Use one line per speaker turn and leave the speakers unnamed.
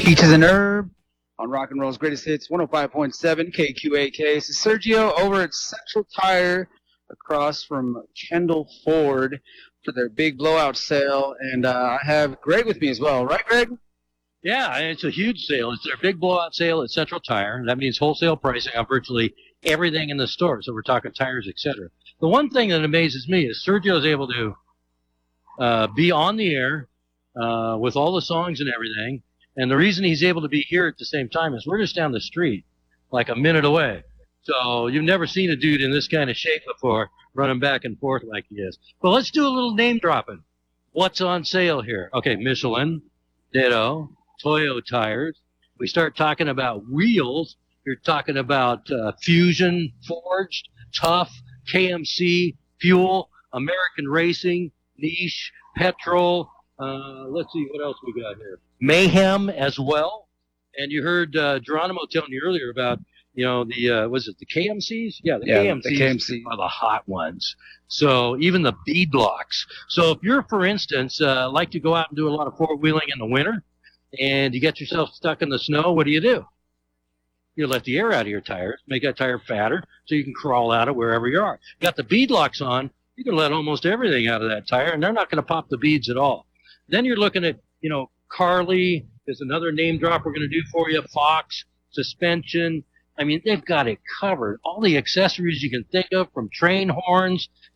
Peaches and Herb on Rock and Roll's Greatest Hits 105.7 KQAK. This is Sergio over at Central Tire across from Kendall Ford for their big blowout sale. And I have Greg with me as well. Right, Greg?
Yeah, it's a huge sale. It's their big blowout sale at Central Tire. That means wholesale pricing on virtually everything in the store. So we're talking tires, etc. The one thing that amazes me is Sergio is able to be on the air with all the songs and everything. And the reason he's able to be here at the same time is we're just down the street, like a minute away. So you've never seen a dude in this kind of shape before, running back and forth like he is. But let's do a little name dropping. What's on sale here? Okay, Michelin, Ditto, Toyo tires. We start talking about wheels. You're talking about Fusion, Forged, Tough, KMC, Fuel, American Racing, Niche, Petrol. Let's see what else we got here. Mayhem as well. And you heard Geronimo telling you earlier about, was it the KMCs? Yeah, the KMCs are the hot ones. So even the bead blocks. So if you're, for instance, like to go out and do a lot of four-wheeling in the winter and you get yourself stuck in the snow, what do? You let the air out of your tires, make that tire fatter so you can crawl out of wherever you are. Got the bead locks on, you can let almost everything out of that tire, and they're not going to pop the beads at all. Then you're looking at, Carly is another name drop we're going to do for you. Fox, suspension. I mean, they've got it covered. All the accessories you can think of, from train horns